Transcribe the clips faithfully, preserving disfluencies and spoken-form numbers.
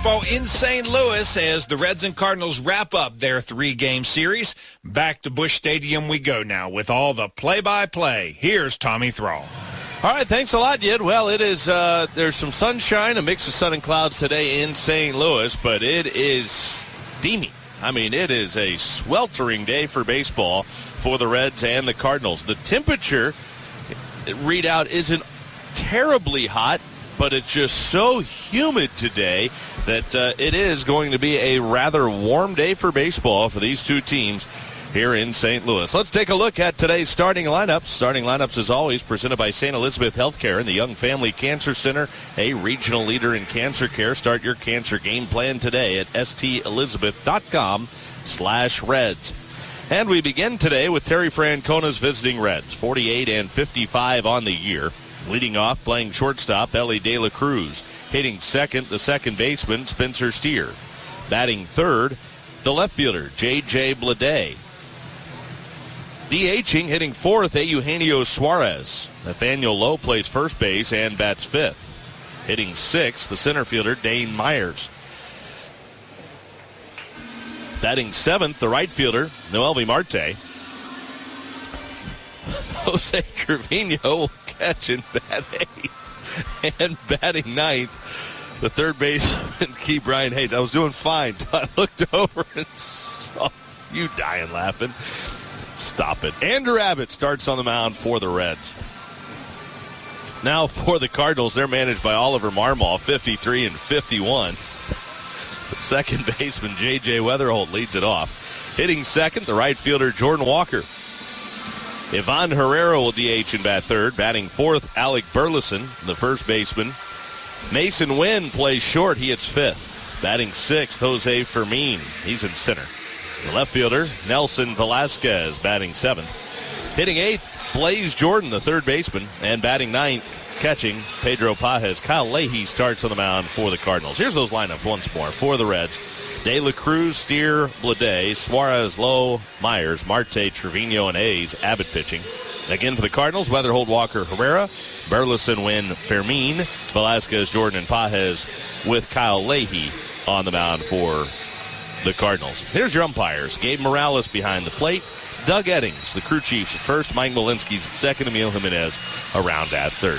baseball in Saint Louis as the Reds and Cardinals wrap up their three-game series. Back to Busch Stadium we go now with all the play-by-play. Here's Tommy Thrall. All right, thanks a lot, Yid. Well, it is, uh, there's some sunshine, a mix of sun and clouds today in Saint Louis, but it is steamy. I mean, it is a sweltering day for baseball for the Reds and the Cardinals. The temperature readout isn't terribly hot, but it's just so humid today that uh, it is going to be a rather warm day for baseball for these two teams here in Saint Louis. Let's take a look at today's starting lineups. Starting lineups, as always, presented by Saint Elizabeth Healthcare and the Young Family Cancer Center, a regional leader in cancer care. Start your cancer game plan today at stelizabeth.com slash Reds. And we begin today with Terry Francona's visiting Reds, forty-eight and fifty-five on the year. Leading off, playing shortstop, Ellie De La Cruz. Hitting second, the second baseman, Spencer Steer. Batting third, the left fielder, J J Bleday. DHing, hitting fourth, Eugenio Suarez. Nathaniel Lowe plays first base and bats fifth. Hitting sixth, the center fielder, Dane Myers. Batting seventh, the right fielder, Noelvi Marte. Jose Trevino will catch and bat eighth. And batting ninth, the third baseman, Key Brian Hayes. I was doing fine until I looked over and saw you dying laughing. Stop it. Andrew Abbott starts on the mound for the Reds. Now for the Cardinals, they're managed by Oliver Marmol, fifty-three and fifty-one. The second baseman, J J Weatherholt, leads it off. Hitting second, the right fielder, Jordan Walker. Ivan Herrera will D H and bat third. Batting fourth, Alec Burleson, the first baseman. Mason Wynn plays short. He hits fifth. Batting sixth, Jose Fermin. He's in center. The left fielder, Nelson Velasquez, batting seventh. Hitting eighth, Blaze Jordan, the third baseman. And batting ninth, catching, Pedro Pajes. Kyle Leahy starts on the mound for the Cardinals. Here's those lineups once more for the Reds. De La Cruz, Steer, Bleday, Suarez, Lowe, Myers, Marte, Trevino, and Hayes. Abbott pitching. Again for the Cardinals, Weatherholt, Walker, Herrera, Burleson, Wynn, Fermin, Velasquez, Jordan, and Pajes, with Kyle Leahy on the mound for the Cardinals. Here's your umpires. Gabe Morales behind the plate. Doug Eddings, the crew chiefs at first. Mike Malinsky's at second. Emil Jimenez around at third.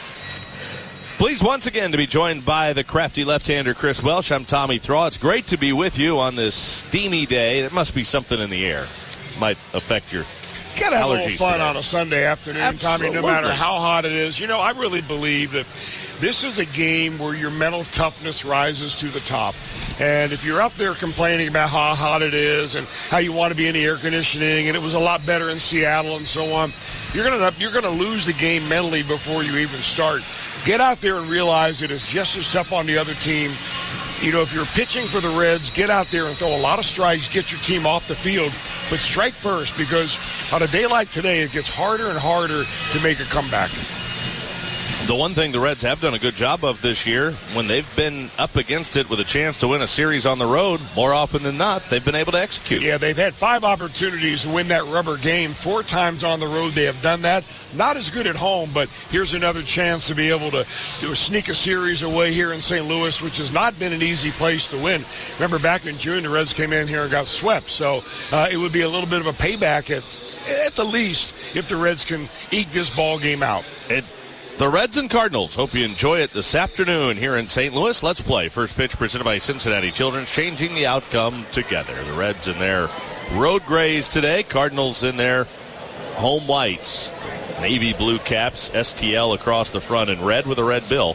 Pleased once again to be joined by the crafty left-hander Chris Welsh. I'm Tommy Thrall. It's great to be with you on this steamy day. There must be something in the air. Might affect your You gotta have a little fun today. on a Sunday afternoon, Absolutely. Tommy, no matter how hot it is. You know, I really believe that this is a game where your mental toughness rises to the top. And if you're up there complaining about how hot it is and how you want to be in the air conditioning and it was a lot better in Seattle and so on, you're gonna you're gonna lose the game mentally before you even start. Get out there and realize it is just as tough on the other team. You know, if you're pitching for the Reds, get out there and throw a lot of strikes, get your team off the field, but strike first, because on a day like today, it gets harder and harder to make a comeback. The one thing the Reds have done a good job of this year, when they've been up against it with a chance to win a series on the road, more often than not, they've been able to execute. Yeah, they've had five opportunities to win that rubber game. Four times on the road they have done that. Not as good at home, but here's another chance to be able to, to sneak a series away here in Saint Louis, which has not been an easy place to win. Remember, back in June, the Reds came in here and got swept. So uh, it would be a little bit of a payback at, at the least if the Reds can eke this ball game out. It's the Reds and Cardinals. Hope you enjoy it this afternoon here in Saint Louis. Let's play. First pitch presented by Cincinnati Children's, changing the outcome together. The Reds in their road grays today. Cardinals in their home whites. Navy blue caps, S T L across the front in red with a red bill.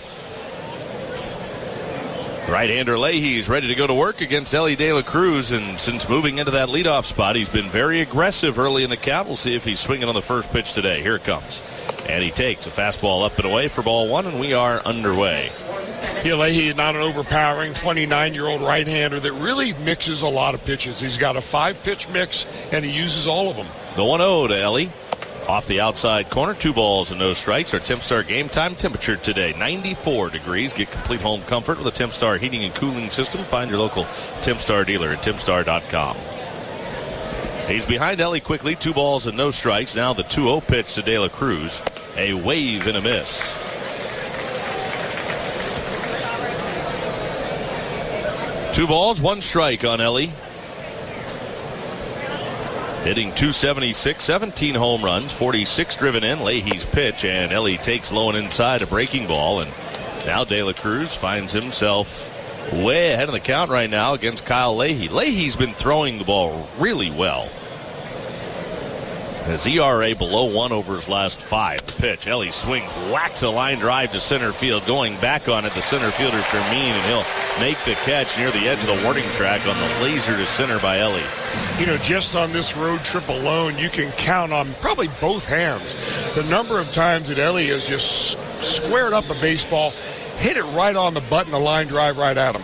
Right-hander Leahy's ready to go to work against Ellie De La Cruz, and since moving into that leadoff spot, he's been very aggressive early in the count. We'll see if he's swinging on the first pitch today. Here it comes. And he takes a fastball up and away for ball one, and we are underway. Yeah, Leahy is not an overpowering twenty-nine-year-old right-hander that really mixes a lot of pitches. He's got a five-pitch mix, and he uses all of them. The one oh to Ellie. Off the outside corner, two balls and no strikes. Our TempStar game time temperature today, ninety-four degrees. Get complete home comfort with a TempStar heating and cooling system. Find your local TempStar dealer at tempstar dot com. He's behind Ellie quickly, two balls and no strikes. Now the two oh pitch to De La Cruz. A wave and a miss. Two balls, one strike on Ellie. Hitting two seventy-six, seventeen home runs, forty-six driven in. Leahy's pitch, and Ellie takes low and inside a breaking ball. And now De La Cruz finds himself way ahead of the count right now against Kyle Leahy. Leahy's been throwing the ball really well. His E R A below one over his last five. The pitch, Ellie swings, whacks a line drive to center field. Going back on it, the center fielder Fermin, and he'll make the catch near the edge of the warning track on the laser to center by Ellie. You know, just on this road trip alone, you can count on probably both hands the number of times that Ellie has just squared up a baseball, hit it right on the button, the line drive right at him.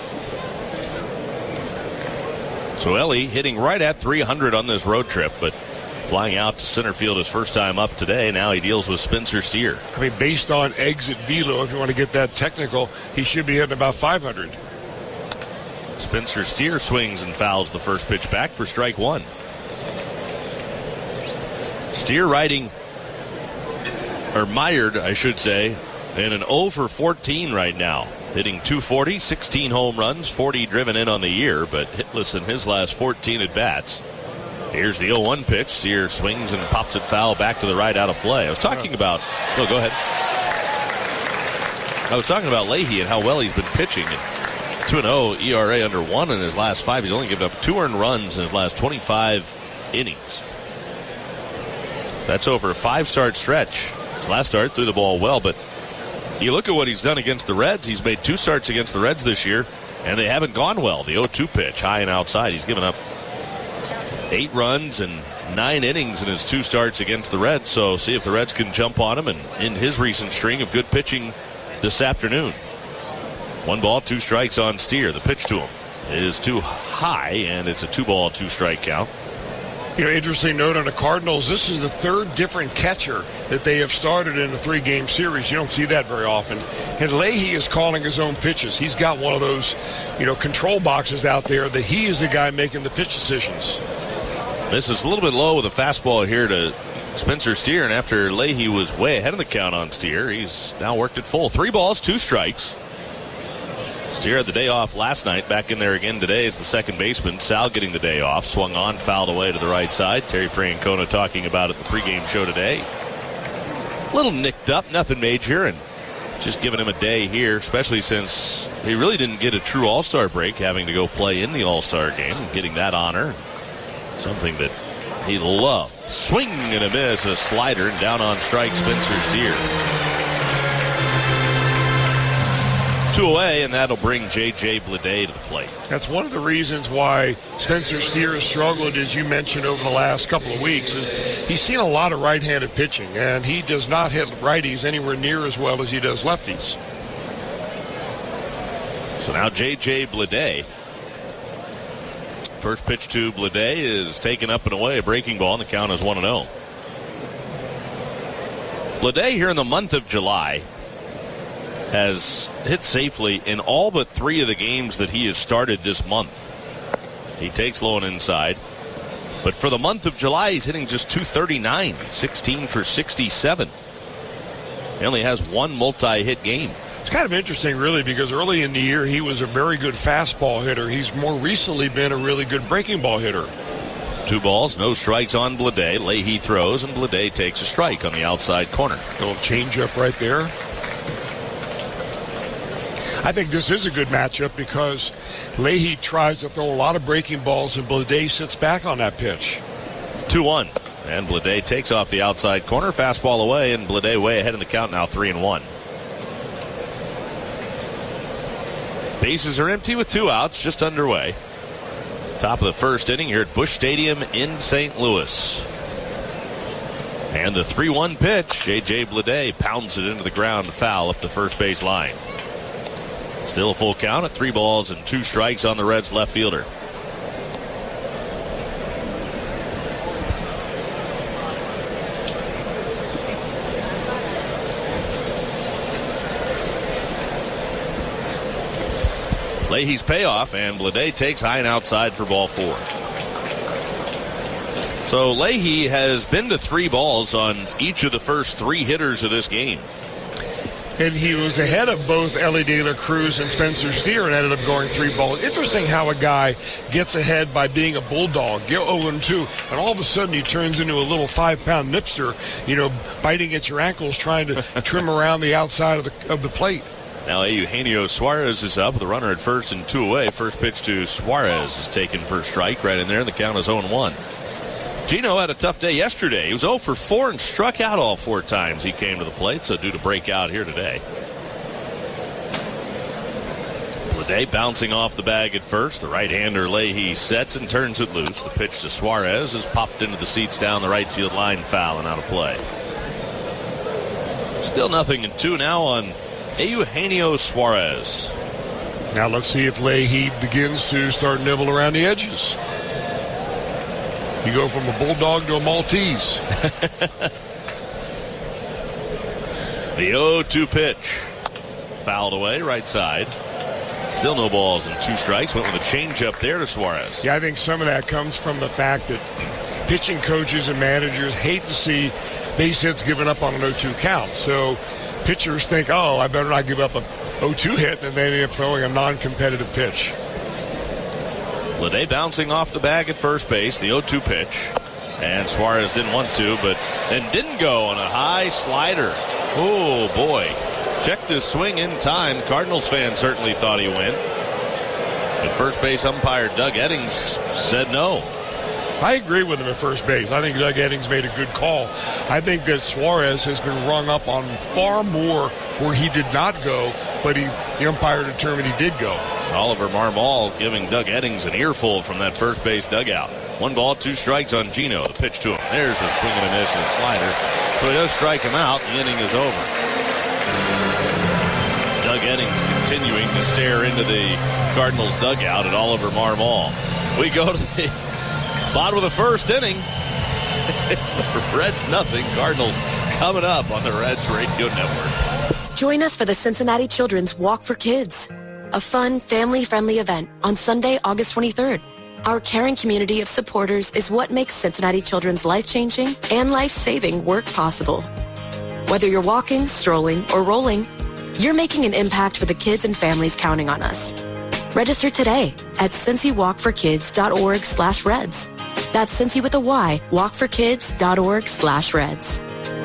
So Ellie hitting right at three hundred on this road trip, but flying out to center field his first time up today. Now he deals with Spencer Steer. I mean, based on exit velo, if you want to get that technical, he should be hitting about five hundred. Spencer Steer swings and fouls the first pitch back for strike one. Steer riding, or mired, I should say, in an oh for fourteen right now. Hitting two forty, sixteen home runs, forty driven in on the year, but hitless in his last fourteen at-bats. Here's the oh one pitch. Steer swings and pops it foul back to the right out of play. I was talking about... Oh, go ahead. I was talking about Leahy and how well he's been pitching. two and oh E R A under one in his last five. He's only given up two earned runs in his last twenty-five innings. That's over a five-start stretch. His last start threw the ball well, but you look at what he's done against the Reds. He's made two starts against the Reds this year, and they haven't gone well. The oh two pitch, high and outside. He's given up eight runs and nine innings in his two starts against the Reds. So see if the Reds can jump on him and in his recent string of good pitching this afternoon. One ball, two strikes on Steer. The pitch to him is too high, and it's a two-ball, two-strike count. You know, interesting note on the Cardinals, this is the third different catcher that they have started in a three-game series. You don't see that very often. And Leahy is calling his own pitches. He's got one of those, you know, control boxes out there that he is the guy making the pitch decisions. This is a little bit low with a fastball here to Spencer Steer, and after Leahy was way ahead of the count on Steer, he's now worked it full. Three balls, two strikes. Steer had the day off last night, back in there again today as the second baseman. Sal getting the day off, swung on, fouled away to the right side. Terry Francona talking about it the pregame show today. A little nicked up, nothing major, and just giving him a day here, especially since he really didn't get a true All-Star break, having to go play in the All-Star game and getting that honor. Something that he loved. Swing and a miss, a slider, and down on strike, Spencer Steer. Two away, and that'll bring J J Bleday to the plate. That's one of the reasons why Spencer Steer has struggled, as you mentioned, over the last couple of weeks. Is he's seen a lot of right-handed pitching, and he does not hit righties anywhere near as well as he does lefties. So now J J Bleday. First pitch to Bleday is taken up and away, a breaking ball, and the count is one and oh. Bleday here in the month of July has hit safely in all but three of the games that he has started this month. He takes low and inside. But for the month of July, he's hitting just two thirty-nine, sixteen for sixty-seven. He only has one multi-hit game. It's kind of interesting, really, because early in the year he was a very good fastball hitter. He's more recently been a really good breaking ball hitter. Two balls, no strikes on Bleday. Leahy throws, and Bleday takes a strike on the outside corner. Little changeup right there. I think this is a good matchup because Leahy tries to throw a lot of breaking balls, and Bleday sits back on that pitch. two one, and Bleday takes off the outside corner. Fastball away, and Bleday way ahead in the count now, three and one. Bases are empty with two outs, just underway. Top of the first inning here at Busch Stadium in Saint Louis. And the three one pitch, J J Bleday pounds it into the ground, foul up the first base line. Still a full count at three balls and two strikes on the Reds left fielder. Leahy's payoff, and Bleday takes high and outside for ball four. So Leahy has been to three balls on each of the first three hitters of this game. and he was ahead of both Ellie De La Cruz and Spencer Steer and ended up going three balls. Interesting how a guy gets ahead by being a bulldog, get oh and two, and all of a sudden he turns into a little five-pound nipster, you know, biting at your ankles, trying to trim around the outside of the of the plate. Now Eugenio Suarez is up with a runner at first and two away. First pitch to Suarez is taken for a strike right in there, and the count is oh and one. Gino had a tough day yesterday. He was oh for four and struck out all four times he came to the plate, so due to break out here today. Bleday bouncing off the bag at first. The right-hander Leahy sets and turns it loose. The pitch to Suarez is popped into the seats down the right field line, foul and out of play. Still nothing in two now on Eugenio Suarez. Now let's see if Leahy begins to start nibble around the edges. You go from a bulldog to a Maltese. The oh two pitch. Fouled away, right side. Still no balls and two strikes. Went with a changeup there to Suarez. Yeah, I think some of that comes from the fact that pitching coaches and managers hate to see base hits given up on an oh two count. So pitchers think, oh, I better not give up a oh two hit, and they end up throwing a non-competitive pitch. Bleday bouncing off the bag at first base, the oh two pitch. And Suarez didn't want to, but then didn't go on a high slider. Oh, boy. Checked his swing in time. Cardinals fans certainly thought he went. But first base umpire Doug Eddings said no. I agree with him at first base. I think Doug Eddings made a good call. I think that Suarez has been rung up on far more where he did not go, but he, the umpire determined he did go. Oliver Marmol giving Doug Eddings an earful from that first base dugout. One ball, two strikes on Gino. The pitch to him. There's a swing and a miss and a slider. So he does strike him out. The inning is over. Doug Eddings continuing to stare into the Cardinals dugout at Oliver Marmol. We go to the bottom of the first inning. It's the Reds nothing. Cardinals coming up on the Reds Radio Network. Join us for the Cincinnati Children's Walk for Kids, a fun, family-friendly event on Sunday, August twenty-third. Our caring community of supporters is what makes Cincinnati Children's life-changing and life-saving work possible. Whether you're walking, strolling, or rolling, you're making an impact for the kids and families counting on us. Register today at cincy walk for kids dot org slash reds. That's Cincy with a Y, walk for kids dot org slash reds.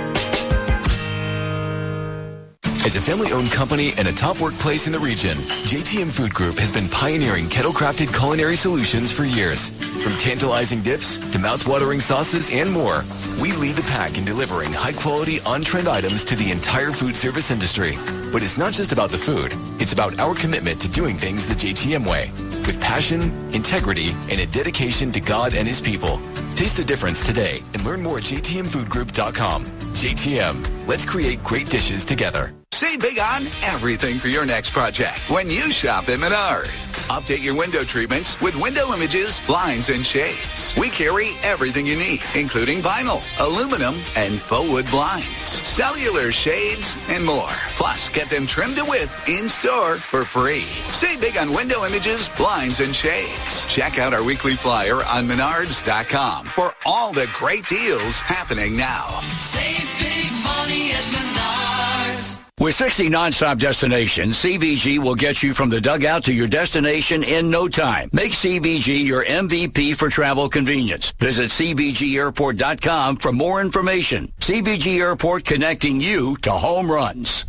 As a family-owned company and a top workplace in the region, J T M Food Group has been pioneering kettle-crafted culinary solutions for years. From tantalizing dips to mouth-watering sauces and more, we lead the pack in delivering high-quality, on-trend items to the entire food service industry. But it's not just about the food. It's about our commitment to doing things the J T M way, with passion, integrity, and a dedication to God and His people. Taste the difference today and learn more at j t m food group dot com. J T M, let's create great dishes together. Save big on everything for your next project when you shop at Menards. Update your window treatments with window images, blinds, and shades. We carry everything you need, including vinyl, aluminum, and faux wood blinds, cellular shades, and more. Plus, get them trimmed to width in-store for free. Save big on window images, blinds, and shades. Check out our weekly flyer on menards dot com for all the great deals happening now. Save big money at Menards. With sixty nonstop destinations, C V G will get you from the dugout to your destination in no time. Make C V G your M V P for travel convenience. Visit c v g airport dot com for more information. C V G Airport, connecting you to home runs.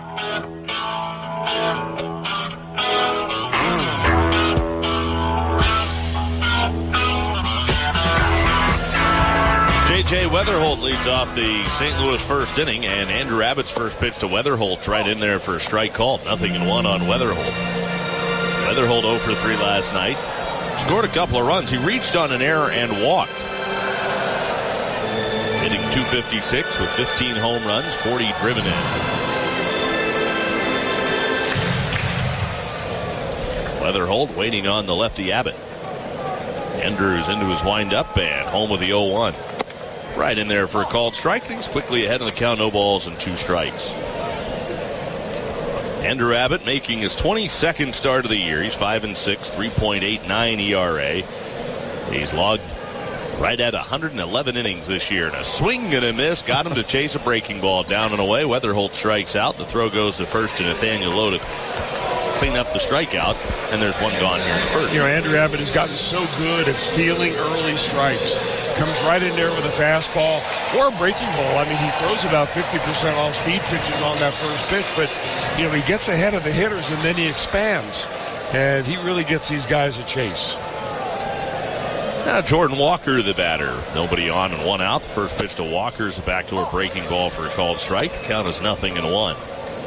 J J Weatherholt leads off the Saint Louis first inning, and Andrew Abbott's first pitch to Weatherholt's right in there for a strike called. Nothing in one on Weatherholt. Weatherholt oh for three last night. Scored a couple of runs. He reached on an error and walked. Hitting two fifty-six with fifteen home runs, forty driven in. Weatherholt waiting on the lefty Abbott. Andrews into his windup and home with the oh one. Right in there for a called strike. He's quickly ahead of the count. No balls and two strikes. Andrew Abbott making his twenty-second start of the year. He's five and six, three point eight nine E R A. He's logged Right at one hundred eleven innings this year. And a swing and a miss got him to chase a breaking ball down and away. Weatherholt strikes out. The throw goes to first to Nathaniel Lowe to clean up the strikeout. And there's one gone here in the first. You know, Andrew Abbott has gotten so good at stealing early strikes. Comes right in there with a fastball or a breaking ball. I mean, he throws about fifty percent off speed pitches on that first pitch. But, you know, he gets ahead of the hitters and then he expands. And he really gets these guys a chase. Now Jordan Walker, the batter. Nobody on and one out. The first pitch to Walker's a backdoor breaking ball for a called strike. The count is nothing and one.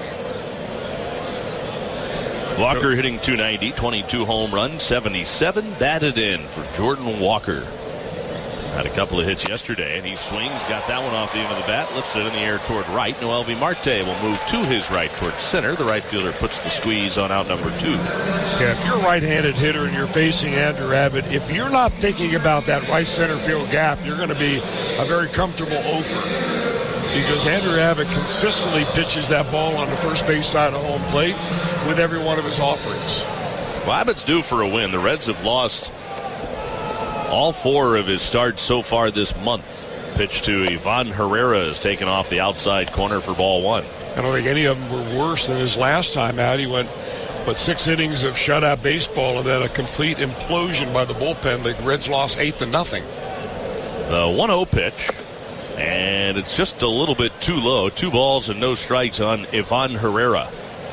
Walker hitting two ninety, twenty-two home runs, seventy-seven batted in for Jordan Walker. Had a couple of hits yesterday, and he swings, got that one off the end of the bat, lifts it in the air toward right. Noelvi Marte will move to his right toward center. The right fielder puts the squeeze on out number two. Yeah, if you're a right-handed hitter and you're facing Andrew Abbott, if you're not thinking about that right center field gap, you're going to be a very comfortable over. Because Andrew Abbott consistently pitches that ball on the first base side of home plate with every one of his offerings. Well, Abbott's due for a win. The Reds have lost all four of his starts so far this month. Pitch to Ivan Herrera is taken off the outside corner for ball one. I don't think any of them were worse than his last time out. He went, what, six innings of shutout baseball and then a complete implosion by the bullpen. The Reds lost eight to nothing. The one oh pitch, and it's just a little bit too low. Two balls and no strikes on Ivan Herrera.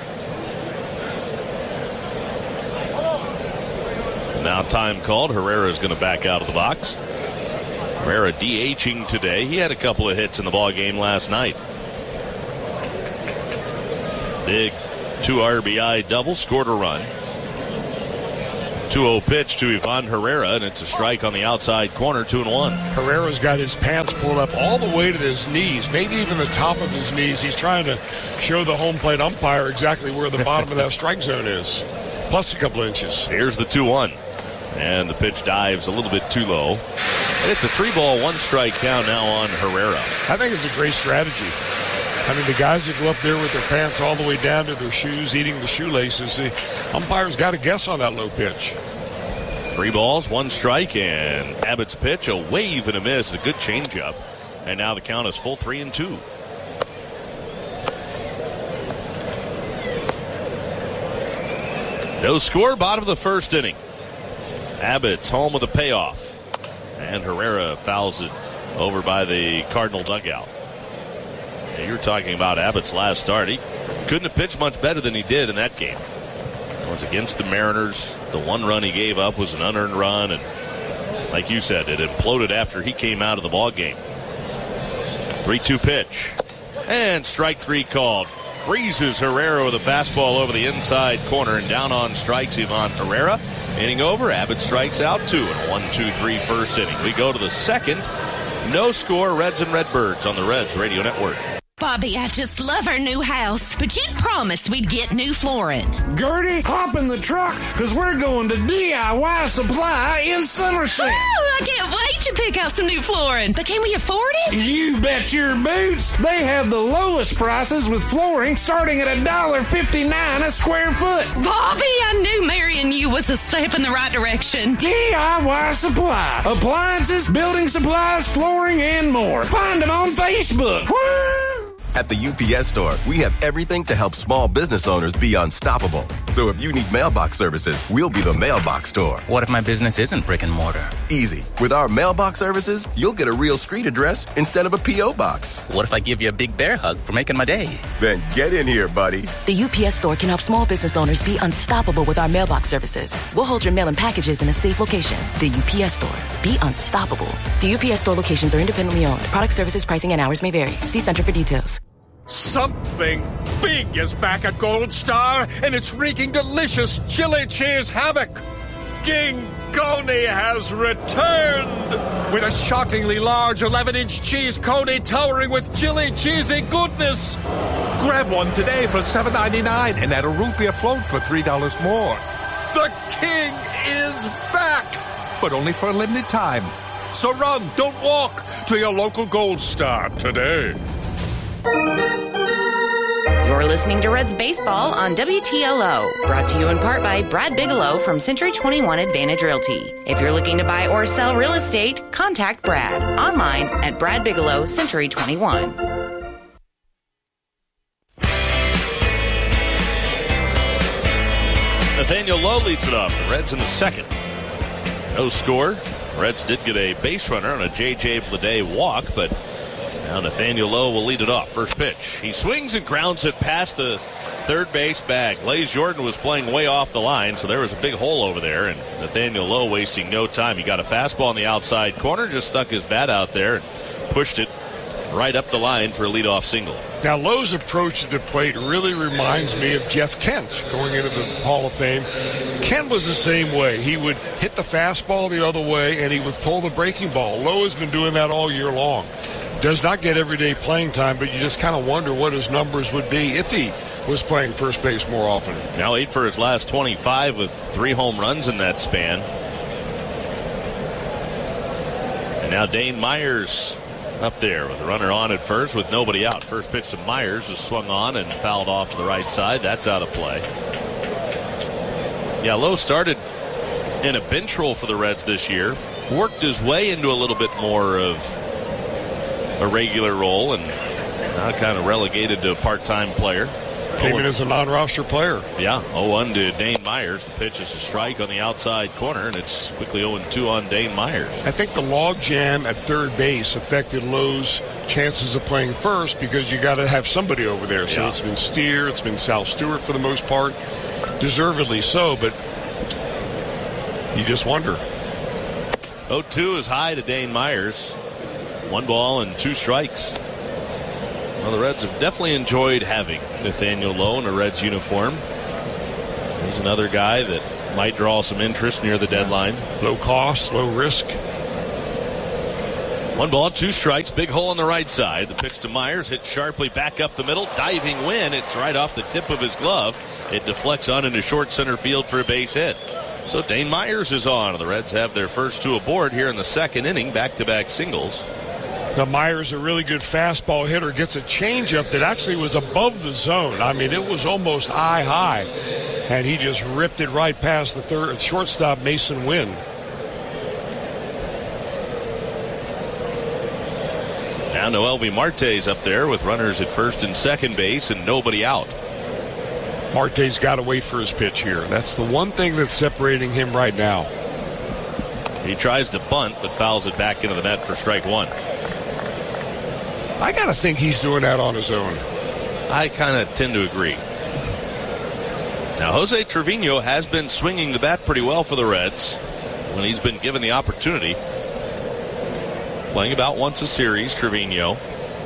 Now time called. Herrera is going to back out of the box. Herrera DHing today. He had a couple of hits in the ball game last night. Big two R B I double, scored a run. two oh pitch to Ivan Herrera, and it's a strike on the outside corner, two and one. Herrera's got his pants pulled up all the way to his knees, maybe even the top of his knees. He's trying to show the home plate umpire exactly where the bottom of that strike zone is, plus a couple inches. Here's the two one. And the pitch dives a little bit too low. And it's a three-ball, one-strike count now on Herrera. I think it's a great strategy. I mean, the guys that go up there with their pants all the way down to their shoes, eating the shoelaces, the umpire's got to guess on that low pitch. Three balls, one strike, and Abbott's pitch, a wave and a miss, a good changeup. And now the count is full three and two. No score, bottom of the first inning. Abbott's home with a payoff. And Herrera fouls it over by the Cardinal dugout. Yeah, you're talking about Abbott's last start. He couldn't have pitched much better than he did in that game. It was against the Mariners. The one run he gave up was an unearned run. And like you said, it imploded after he came out of the ball game. three two pitch. And strike three called. Freezes Herrera with a fastball over the inside corner, and down on strikes Ivan Herrera. Inning over, Abbott strikes out two in a one two three first inning. We go to the second. No score, Reds and Redbirds on the Reds Radio Network. Bobby, I just love our new house, but you'd promised we'd get new flooring. Gertie, hop in the truck, because we're going to D I Y Supply in Somerset. Oh, I can't wait to pick out some new flooring. But can we afford it? You bet your boots. They have the lowest prices with flooring starting at one dollar fifty-nine a square foot. Bobby, I knew marrying you was a step in the right direction. D I Y Supply. Appliances, building supplies, flooring, and more. Find them on Facebook. Woo! At the U P S Store, we have everything to help small business owners be unstoppable. So if you need mailbox services, we'll be the mailbox store. What if my business isn't brick and mortar? Easy. With our mailbox services, you'll get a real street address instead of a P O box. What if I give you a big bear hug for making my day? Then get in here, buddy. The U P S Store can help small business owners be unstoppable with our mailbox services. We'll hold your mail and packages in a safe location. The U P S Store. Be unstoppable. The U P S Store locations are independently owned. Product services, pricing, and hours may vary. See Center for details. Something big is back at Gold Star, and it's wreaking delicious chili cheese havoc. King Coney has returned with a shockingly large eleven-inch cheese coney towering with chili cheesy goodness. Grab one today for seven ninety-nine and add a root beer float for three dollars more. The king is back, but only for a limited time. So run, don't walk, to your local Gold Star today. You're listening to Reds Baseball on W T L O, brought to you in part by Brad Bigelow from Century twenty-one Advantage Realty. If you're looking to buy or sell real estate, contact Brad online at Brad Bigelow Century twenty-one. Nathaniel Lowe leads it off. The Reds in the second. No score. Reds did get a base runner on a J J Bleday walk, but now Nathaniel Lowe will lead it off. First pitch. He swings and grounds it past the third base bag. Blaze Jordan was playing way off the line, so there was a big hole over there, and Nathaniel Lowe wasting no time. He got a fastball in the outside corner, just stuck his bat out there and pushed it right up the line for a leadoff single. Now, Lowe's approach to the plate really reminds me of Jeff Kent going into the Hall of Fame. Kent was the same way. He would hit the fastball the other way, and he would pull the breaking ball. Lowe has been doing that all year long. Does not get everyday playing time, but you just kind of wonder what his numbers would be if he was playing first base more often. Now eight for his last twenty-five with three home runs in that span. And now Dane Myers up there with a runner on at first with nobody out. First pitch to Myers was swung on and fouled off to the right side. That's out of play. Yeah, Lowe started in a bench role for the Reds this year. Worked his way into a little bit more of a regular role and now kind of relegated to a part-time player. Came in as a non-roster player. Yeah, oh one to Dane Myers. The pitch is a strike on the outside corner, and it's quickly oh two on Dane Myers. I think the log jam at third base affected Lowe's chances of playing first because you got to have somebody over there. So yeah. It's been Steer, it's been Sal Stewart for the most part, deservedly so, but you just wonder. oh two is high to Dane Myers. One ball and two strikes. Well, the Reds have definitely enjoyed having Nathaniel Lowe in a Reds uniform. He's another guy that might draw some interest near the deadline. Low cost, low risk. One ball, two strikes, big hole on the right side. The pitch to Myers hits sharply back up the middle. Diving win. It's right off the tip of his glove. It deflects on into short center field for a base hit. So Dane Myers is on. The Reds have their first two aboard here in the second inning. Back-to-back singles. Now, Myers, a really good fastball hitter, gets a changeup that actually was above the zone. I mean, it was almost eye high, and he just ripped it right past the third shortstop, Mason Wynn. Now Noelvi Marte's up there with runners at first and second base and nobody out. Marte's got to wait for his pitch here. That's the one thing that's separating him right now. He tries to bunt, but fouls it back into the net for strike one. I got to think he's doing that on his own. I kind of tend to agree. Now, Jose Trevino has been swinging the bat pretty well for the Reds when he's been given the opportunity. Playing about once a series, Trevino.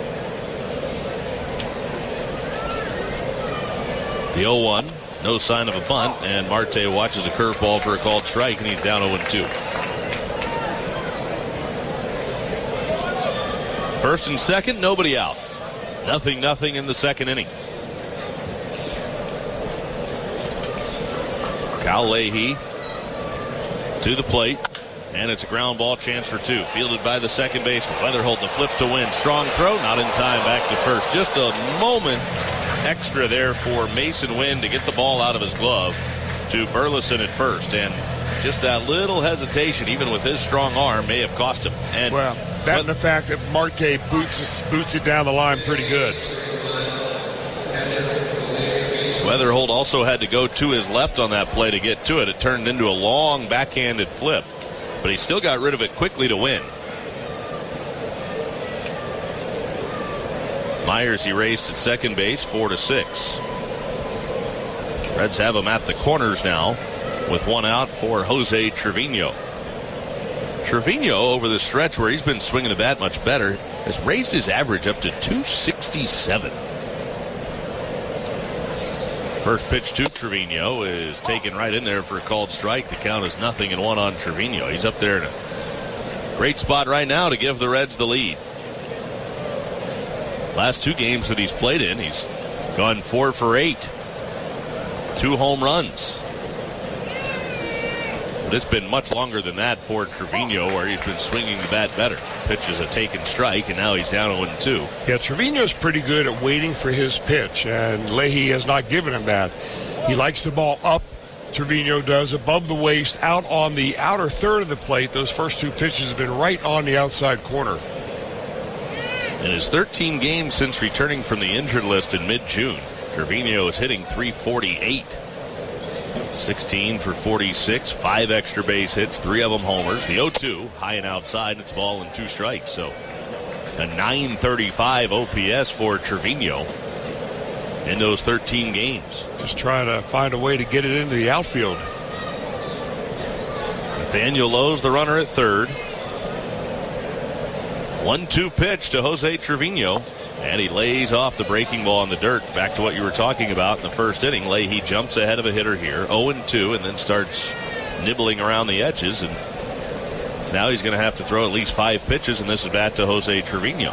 The oh one, no sign of a bunt, and Marte watches a curveball for a called strike, and he's down oh two. First and second, nobody out. Nothing, nothing in the second inning. Kyle Leahy to the plate, and it's a ground ball chance for two. Fielded by the second baseman. Weatherholt the flip to win. Strong throw, not in time, back to first. Just a moment extra there for Mason Wynn to get the ball out of his glove to Burleson at first, and just that little hesitation, even with his strong arm, may have cost him. And well, that and the fact that Marte boots, boots it down the line pretty good. Weatherholt also had to go to his left on that play to get to it. It turned into a long backhanded flip, but he still got rid of it quickly to win. Myers erased at second base, four to six. Reds have him at the corners now with one out for Jose Trevino. Trevino, over the stretch where he's been swinging the bat much better, has raised his average up to two sixty-seven. First pitch to Trevino is taken right in there for a called strike. The count is nothing and one on Trevino. He's up there in a great spot right now to give the Reds the lead. Last two games that he's played in, he's gone four for eight. Two home runs. But it's been much longer than that for Trevino, where he's been swinging the bat better. Pitch is a taken strike, and now he's down oh two. Yeah, Trevino's pretty good at waiting for his pitch, and Leahy has not given him that. He likes the ball up. Trevino does, above the waist, out on the outer third of the plate. Those first two pitches have been right on the outside corner. In his thirteen games since returning from the injured list in mid-June, Trevino is hitting three forty-eight. sixteen for forty-six, five extra base hits, three of them homers. The oh two, high and outside, and it's ball and two strikes. So a nine thirty-five O P S for Trevino in those thirteen games. Just trying to find a way to get it into the outfield. Nathaniel Lowe's the runner at third. one two pitch to Jose Trevino. And he lays off the breaking ball in the dirt. Back to what you were talking about in the first inning. Leahy jumps ahead of a hitter here, oh two, and then starts nibbling around the edges. And now he's going to have to throw at least five pitches, and this is back to Jose Trevino.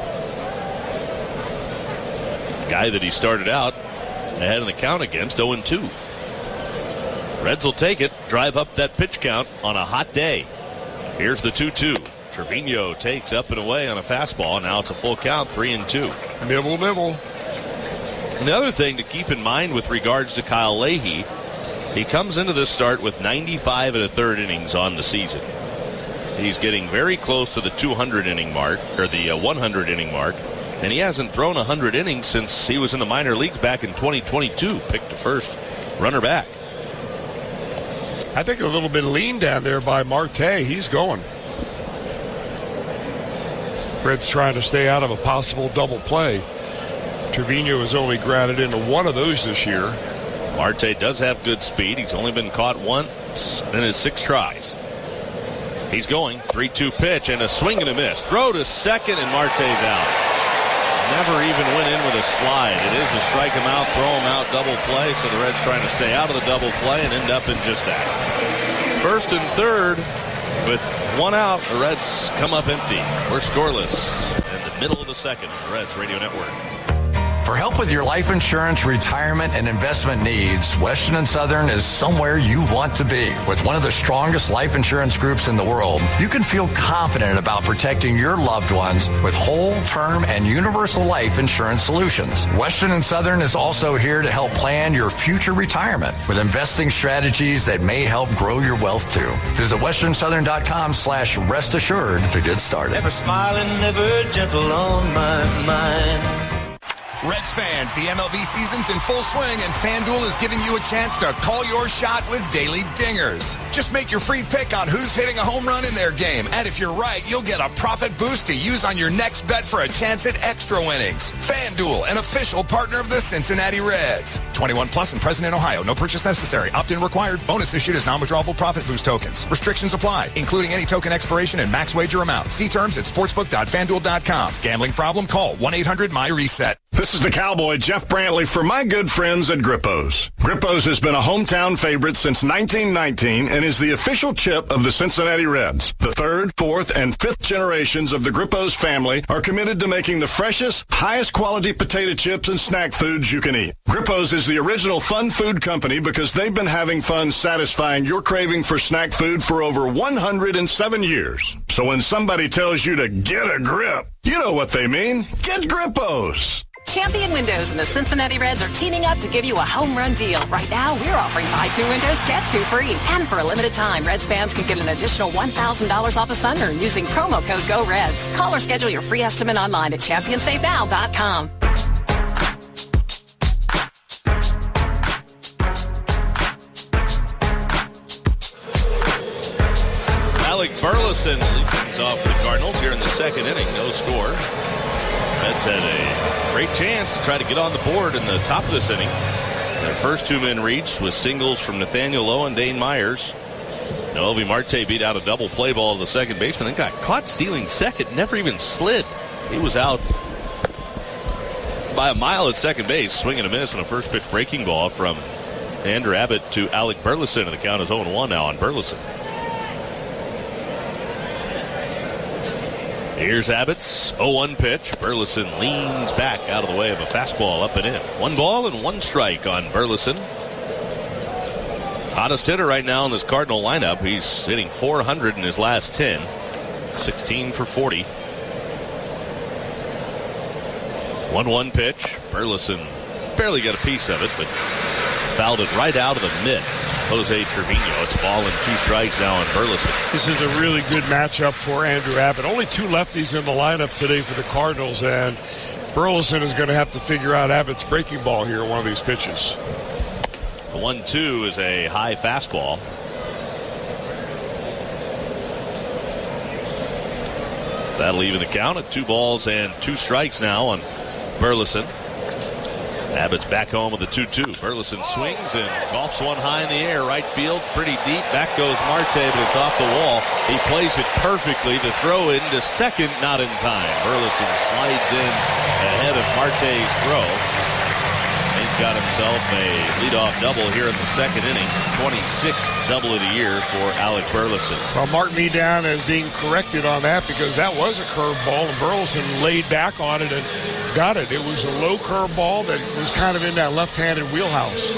The guy that he started out ahead in the count against, oh two. Reds will take it, drive up that pitch count on a hot day. Here's the two two. Trevino takes up and away on a fastball. Now it's a full count, three and two. Nibble, nibble. Another thing to keep in mind with regards to Kyle Leahy, he comes into this start with ninety-five and a third innings on the season. He's getting very close to the two hundred inning mark, or the uh, one hundred inning mark, and he hasn't thrown one hundred innings since he was in the minor leagues back in twenty twenty-two. Picked the first runner back. I think a little bit of lean down there by Marte. He's going. Red's trying to stay out of a possible double play. Trevino has only grounded into one of those this year. Marte does have good speed. He's only been caught once in his six tries. He's going. three two pitch and a swing and a miss. Throw to second and Marte's out. Never even went in with a slide. It is a strike him out, throw him out, double play. So the Reds trying to stay out of the double play and end up in just that. First and third. With one out, the Reds come up empty. We're scoreless in the middle of the second on the Reds Radio Network. For help with your life insurance, retirement, and investment needs, Western and Southern is somewhere you want to be. With one of the strongest life insurance groups in the world, you can feel confident about protecting your loved ones with whole, term, and universal life insurance solutions. Western and Southern is also here to help plan your future retirement with investing strategies that may help grow your wealth too. Visit western southern dot com slash rest assured to get started. Never smiling, never gentle on my mind. Reds fans, the M L B season's in full swing, and FanDuel is giving you a chance to call your shot with daily dingers. Just make your free pick on who's hitting a home run in their game, and if you're right, you'll get a profit boost to use on your next bet for a chance at extra winnings. FanDuel, an official partner of the Cincinnati Reds. twenty-one plus and present in Ohio. No purchase necessary. Opt-in required. Bonus issued as non-withdrawable profit boost tokens. Restrictions apply, including any token expiration and max wager amount. See terms at sportsbook dot fanduel dot com. Gambling problem? Call one eight hundred my reset. This is the Cowboy, Jeff Brantley, for my good friends at Grippo's. Grippo's has been a hometown favorite since nineteen nineteen and is the official chip of the Cincinnati Reds. The third, fourth, and fifth generations of the Grippo's family are committed to making the freshest, highest quality potato chips and snack foods you can eat. Grippo's is the original fun food company because they've been having fun satisfying your craving for snack food for over one hundred seven years. So when somebody tells you to get a grip, you know what they mean. Get Grippo's. Champion Windows and the Cincinnati Reds are teaming up to give you a home run deal. Right now, we're offering buy two windows, get two free. And for a limited time, Reds fans can get an additional one thousand dollars off a sunroom using promo code GOREDS. Call or schedule your free estimate online at champion save now dot com. Alec Burleson leads off the Cardinals here in the second inning. No score. Reds had a great chance to try to get on the board in the top of this inning. Their first two men reached with singles from Nathaniel Lowe and Dane Myers. Noelvi Marte beat out a double play ball to the second baseman, then got caught stealing second, never even slid. He was out by a mile at second base, swinging a miss on a first pitch breaking ball from Andrew Abbott to Alec Burleson, and the count is oh one now on Burleson. Here's Abbott's oh one pitch. Burleson leans back out of the way of a fastball up and in. One ball and one strike on Burleson. Hottest hitter right now in this Cardinal lineup. He's hitting four hundred in his last ten. sixteen for forty. one one pitch. Burleson barely got a piece of it, but fouled it right out of the mitt. Jose Trevino. It's ball and two strikes now on Burleson. This is a really good matchup for Andrew Abbott. Only two lefties in the lineup today for the Cardinals, and Burleson is going to have to figure out Abbott's breaking ball here, one of these pitches. The one two is a high fastball. That'll even the count at two balls and two strikes now on Burleson. Abbott's back home with a two two. Burleson swings and golfs one high in the air. Right field, pretty deep. Back goes Marte, but it's off the wall. He plays it perfectly. The throw into second, not in time. Burleson slides in ahead of Marte's throw. He's got himself a leadoff double here in the second inning. twenty-sixth double of the year for Alec Burleson. Well, mark me down as being corrected on that because that was a curveball, and Burleson laid back on it and got it. It was a low curveball that was kind of in that left-handed wheelhouse.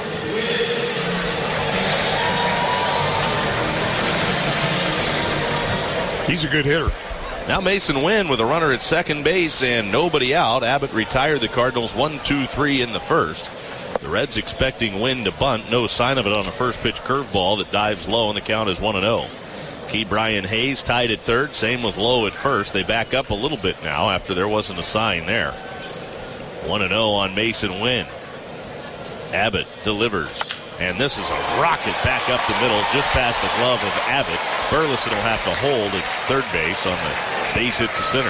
He's a good hitter. Now Mason Wynn with a runner at second base and nobody out. Abbott retired the Cardinals one two three in the first. The Reds expecting Wynn to bunt. No sign of it on a first pitch curveball that dives low, and the count is one and oh. Key Brian Hayes tied at third. Same with Lowe at first. They back up a little bit now after there wasn't a sign there. one and oh on Mason Wynn. Abbott delivers. And this is a rocket back up the middle, just past the glove of Abbott. Burleson will have to hold at third base on the base hit to center.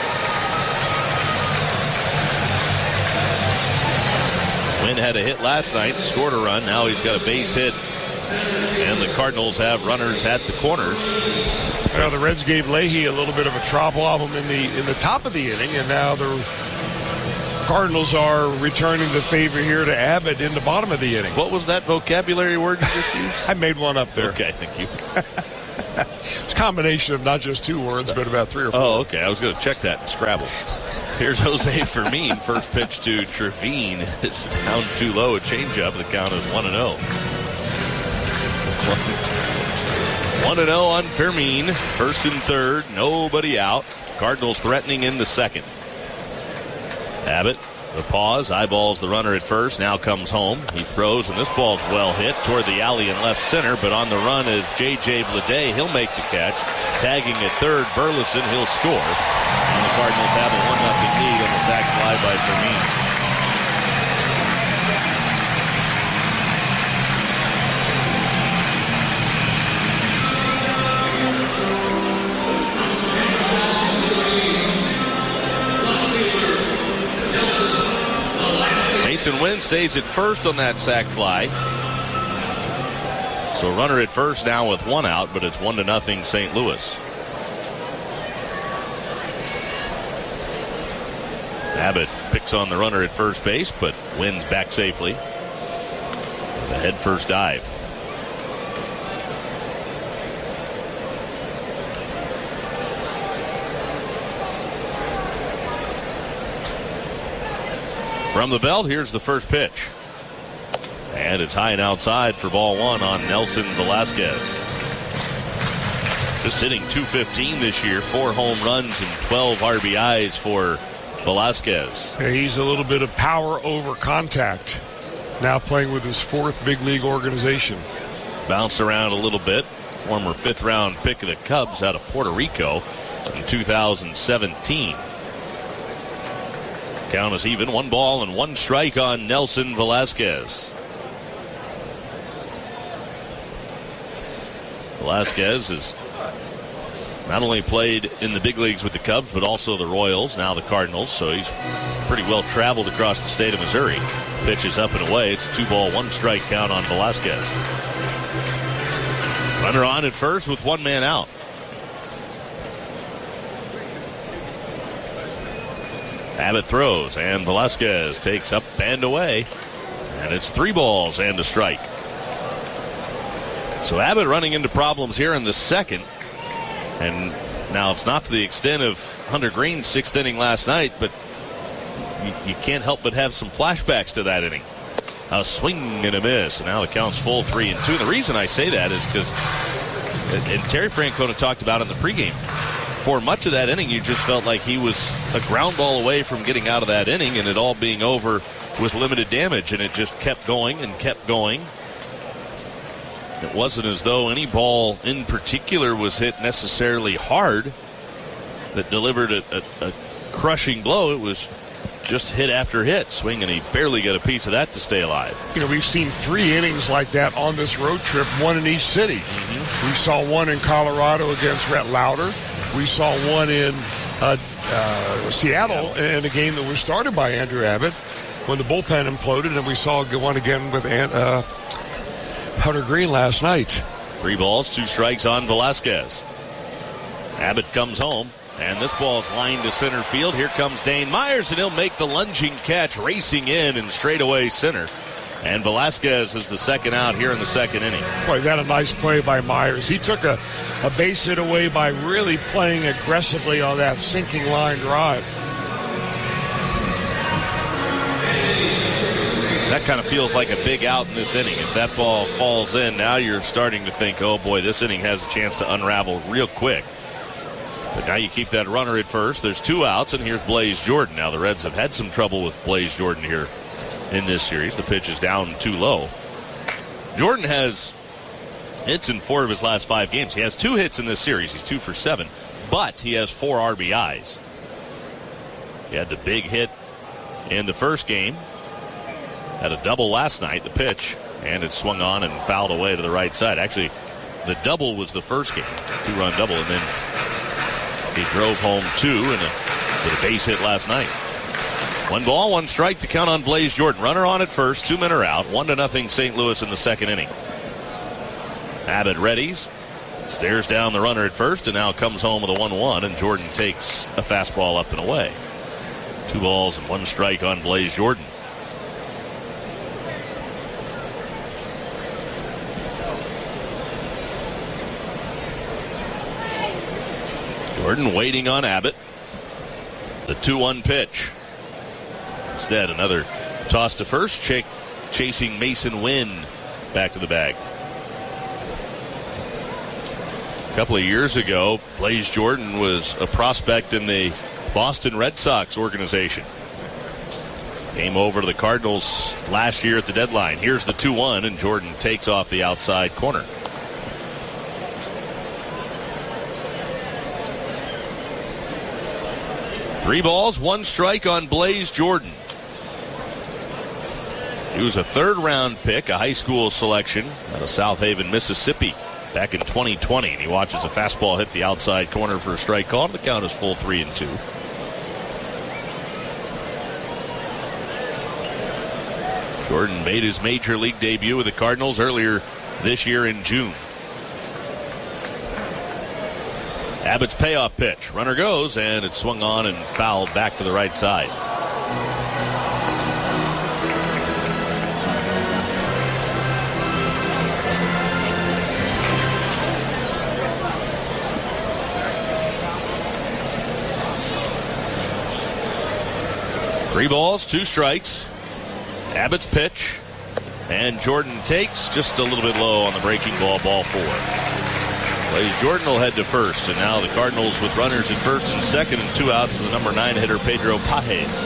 Wynn had a hit last night, scored a run. Now he's got a base hit. And the Cardinals have runners at the corners. Well, the Reds gave Leahy a little bit of a problem in the in the top of the inning, and now the Cardinals are returning the favor here to Abbott in the bottom of the inning. What was that vocabulary word you just used? I made one up there. Okay, thank you. It's a combination of not just two words, but about three or four. Oh, okay. I was going to check that in Scrabble. Here's Jose Fermin. First pitch to Trevino. It's down too low. A changeup. The count is one and oh. one and oh on Fermin. First and third. Nobody out. Cardinals threatening in the second. Abbott, the pause, eyeballs the runner at first, now comes home. He throws, and this ball's well hit toward the alley in left center, but on the run is J J Bleday. He'll make the catch. Tagging at third, Burleson, he'll score. And the Cardinals have a one nothing lead on the sac fly by Fermin. Mason Wynn stays at first on that sac fly. So runner at first now with one out, but it's one to nothing Saint Louis. Abbott picks on the runner at first base, but Wynn's back safely. The head first dive. From the belt, here's the first pitch. And it's high and outside for ball one on Nelson Velasquez. Just hitting two fifteen this year, four home runs and twelve R B Is for Velasquez. Yeah, he's a little bit of power over contact. Now playing with his fourth big league organization. Bounced around a little bit. Former fifth round pick of the Cubs out of Puerto Rico in two thousand seventeen. Count is even. One ball and one strike on Nelson Velasquez. Velasquez has not only played in the big leagues with the Cubs, but also the Royals, now the Cardinals, so he's pretty well traveled across the state of Missouri. Pitch is up and away. It's a two ball, one strike count on Velasquez. Runner on at first with one man out. Abbott throws, and Velasquez takes up and away. And it's three balls and a strike. So Abbott running into problems here in the second. And now it's not to the extent of Hunter Green's sixth inning last night, but you, you can't help but have some flashbacks to that inning. A swing and a miss. And now the count's full three and two. And the reason I say that is because, and Terry Francona talked about in the pregame, for much of that inning, you just felt like he was a ground ball away from getting out of that inning and it all being over with limited damage. And it just kept going and kept going. It wasn't as though any ball in particular was hit necessarily hard that delivered a, a, a crushing blow. It was just hit after hit, swing, and he barely got a piece of that to stay alive. You know, we've seen three innings like that on this road trip, one in each city. Mm-hmm. We saw one in Colorado against Rhett Lauder. We saw one in uh, uh, Seattle in a game that was started by Andrew Abbott when the bullpen imploded, and we saw one again with uh, Hunter Green last night. Three balls, two strikes on Velasquez. Abbott comes home, and this ball's lined to center field. Here comes Dane Myers, and he'll make the lunging catch, racing in and straightaway center. And Velasquez is the second out here in the second inning. Boy, that a nice play by Myers. He took a, a base hit away by really playing aggressively on that sinking line drive. That kind of feels like a big out in this inning. If that ball falls in, now you're starting to think, oh boy, this inning has a chance to unravel real quick. But now you keep that runner at first. There's two outs, and here's Blaze Jordan. Now the Reds have had some trouble with Blaze Jordan here in this series. The pitch is down too low. Jordan has hits in four of his last five games. He has two hits in this series. He's two for seven, but he has four R B Is. He had the big hit in the first game. Had a double last night, the pitch, and it swung on and fouled away to the right side. Actually, the double was the first game, two-run double, and then he drove home two and a, with a base hit last night. One ball, one strike to count on Blaze Jordan. Runner on at first, two men are out, one to nothing Saint Louis in the second inning. Abbott readies, stares down the runner at first, and now comes home with a one one, and Jordan takes a fastball up and away. Two balls and one strike on Blaze Jordan. Jordan waiting on Abbott. The two one pitch. Instead, another toss to first, ch- chasing Mason Wynn back to the bag. A couple of years ago, Blaze Jordan was a prospect in the Boston Red Sox organization. Came over to the Cardinals last year at the deadline. Here's the two one, and Jordan takes off the outside corner. Three balls, one strike on Blaze Jordan. He was a third-round pick, a high school selection out of South Haven, Mississippi, back in twenty twenty. And he watches a fastball hit the outside corner for a strike call. The count is full three and two. Jordan made his major league debut with the Cardinals earlier this year in June. Abbott's payoff pitch. Runner goes, and it's swung on and fouled back to the right side. Three balls, two strikes. Abbott's pitch, and Jordan takes just a little bit low on the breaking ball, ball four. Blaze Jordan will head to first, and now the Cardinals with runners at first and second and two outs for the number nine hitter, Pedro Pages.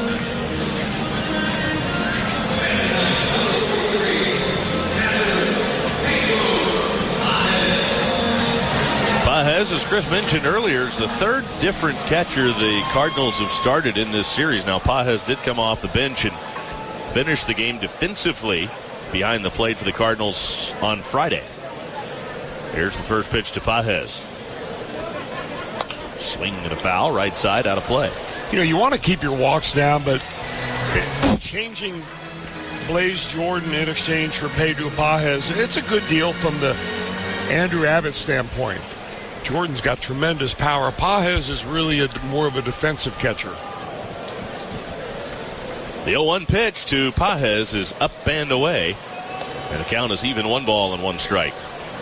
Pages, as Chris mentioned earlier, is the third different catcher the Cardinals have started in this series. Now, Pages did come off the bench and finish the game defensively behind the plate for the Cardinals on Friday. Here's the first pitch to Pages. Swing and a foul, right side, out of play. You know, you want to keep your walks down, but changing Blaze Jordan in exchange for Pedro Pages, it's a good deal from the Andrew Abbott standpoint. Jordan's got tremendous power. Pages is really a, more of a defensive catcher. The oh one pitch to Pages is up and away, and the count is even, one ball and one strike.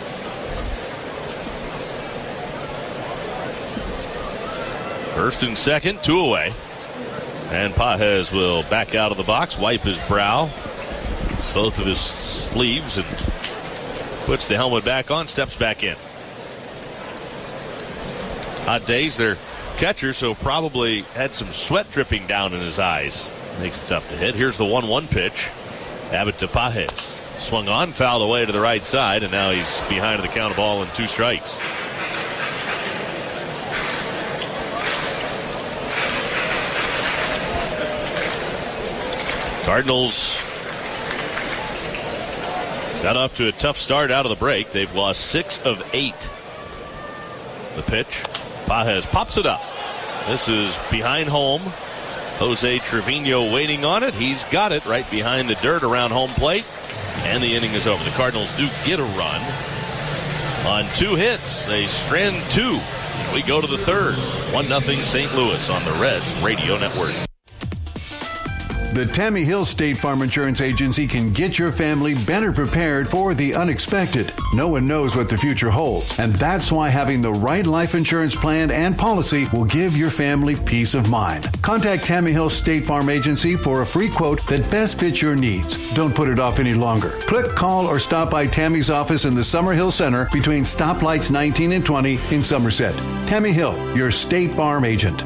First and second, two away. And Pages will back out of the box, wipe his brow, both of his sleeves and puts the helmet back on, steps back in. Hot days, their catcher, so probably had some sweat dripping down in his eyes. Makes it tough to hit. Here's the one one pitch. Abbott to Pages. Swung on, fouled away to the right side, and now he's behind the count of ball and two strikes. Cardinals got off to a tough start out of the break. They've lost six of eight. The pitch. Pages pops it up. This is behind home. Jose Trevino waiting on it. He's got it right behind the dirt around home plate. And the inning is over. The Cardinals do get a run on two hits. They strand two. We go to the third. one nothing Saint Louis on the Reds Radio Network. The Tammy Hill State Farm Insurance Agency can get your family better prepared for the unexpected. No one knows what the future holds, and that's why having the right life insurance plan and policy will give your family peace of mind. Contact Tammy Hill State Farm Agency for a free quote that best fits your needs. Don't put it off any longer. Click, call, or stop by Tammy's office in the Summerhill Center between stoplights nineteen and twenty in Somerset. Tammy Hill, your State Farm agent.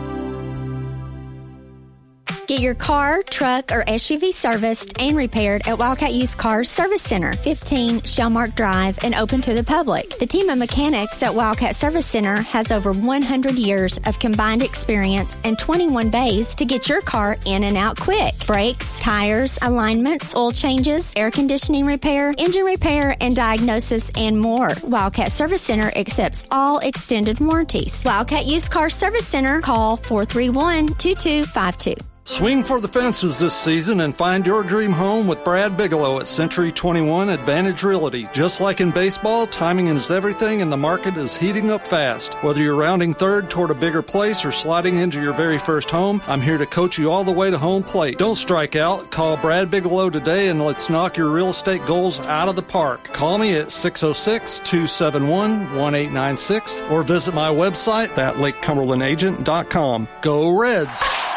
Get your car, truck, or S U V serviced and repaired at Wildcat Used Cars Service Center, fifteen Shellmark Drive, and open to the public. The team of mechanics at Wildcat Service Center has over one hundred years of combined experience and twenty-one bays to get your car in and out quick. Brakes, tires, alignments, oil changes, air conditioning repair, engine repair, and diagnosis, and more. Wildcat Service Center accepts all extended warranties. Wildcat Used Cars Service Center, call four three one, two two five two. Swing for the fences this season and find your dream home with Brad Bigelow at Century twenty-one Advantage Realty. Just like in baseball, timing is everything and the market is heating up fast. Whether you're rounding third toward a bigger place or sliding into your very first home, I'm here to coach you all the way to home plate. Don't strike out. Call Brad Bigelow today and let's knock your real estate goals out of the park. Call me at six oh six, two seven one, one eight nine six or visit my website at lake cumberland agent dot com. Go Reds!